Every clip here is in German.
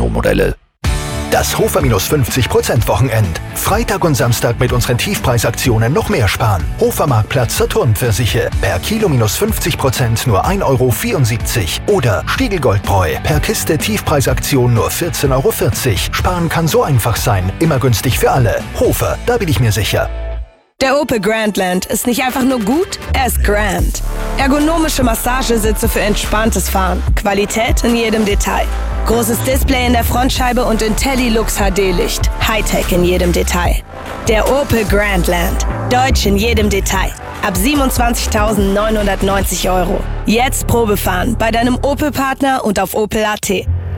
Renault-Modelle. Das Hofer-50% Wochenend. Freitag und Samstag mit unseren Tiefpreisaktionen noch mehr sparen. Hofermarktplatz Saturn Pfirsiche. Per Kilo -50% nur 1,74 €. Oder Stiegelgoldbräu. Per Kiste Tiefpreisaktion nur 14,40 €. Sparen kann so einfach sein. Immer günstig für alle. Hofer, da bin ich mir sicher. Der Opel Grandland ist nicht einfach nur gut, er ist grand. Ergonomische Massagesitze für entspanntes Fahren. Qualität in jedem Detail. Großes Display in der Frontscheibe und IntelliLux HD-Licht. Hightech in jedem Detail. Der Opel Grandland. Deutsch in jedem Detail. Ab 27.990 €. Jetzt Probefahren bei deinem Opel-Partner und auf opel.at.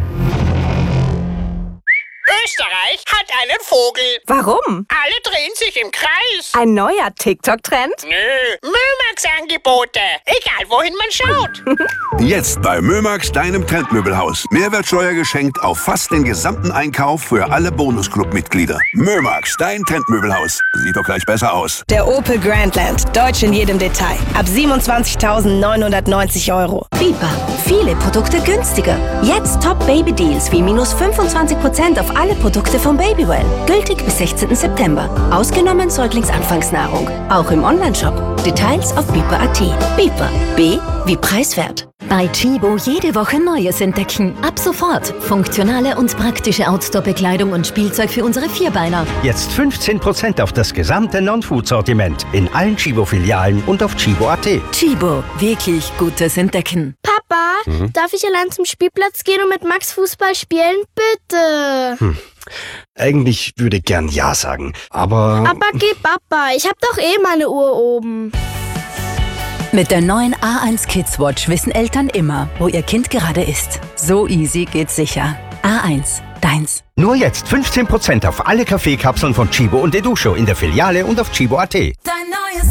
Österreich hat einen Vogel. Warum? Alle drehen sich im Kreis. Ein neuer TikTok-Trend? Nö, Mömax-Angebote. Egal, wohin man schaut. Jetzt bei Mömax, deinem Trendmöbelhaus. Mehrwertsteuer geschenkt auf fast den gesamten Einkauf für alle Bonusclub-Mitglieder. Mömax, dein Trendmöbelhaus. Sieht doch gleich besser aus. Der Opel Grandland. Deutsch in jedem Detail. Ab 27.990 €. Biber. Viele Produkte günstiger. Jetzt Top-Baby-Deals wie -25% auf alle Produkte von Babywell. Gültig bis 16. September. Ausgenommen Säuglingsanfangsnahrung. Auch im Onlineshop. Details auf biber.at. Biber. B wie preiswert. Bei Chibo jede Woche Neues entdecken. Ab sofort funktionale und praktische Outdoor-Bekleidung und Spielzeug für unsere Vierbeiner. Jetzt 15% auf das gesamte Non-Food-Sortiment in allen Chibo-Filialen und auf chibo.at. Chibo, wirklich gutes Entdecken. Papa, darf ich allein zum Spielplatz gehen und mit Max Fußball spielen? Bitte. Eigentlich würde ich gern Ja sagen, aber... Aber geh Papa, ich hab doch eh meine Uhr oben. Mit der neuen A1 Kids Watch wissen Eltern immer, wo ihr Kind gerade ist. So easy geht's sicher. A1, deins. Nur jetzt 15% auf alle Kaffeekapseln von Chibo und Educho in der Filiale und auf chibo.at.